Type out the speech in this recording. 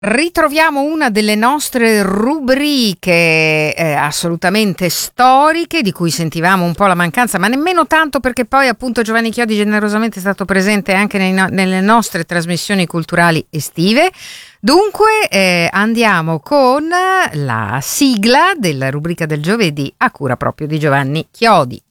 Ritroviamo una delle nostre rubriche assolutamente storiche, di cui sentivamo un po' la mancanza, ma nemmeno tanto, perché poi appunto Giovanni Chiodi generosamente è stato presente anche nelle nostre trasmissioni culturali estive. Dunque andiamo con la sigla della rubrica del giovedì a cura proprio di Giovanni Chiodi.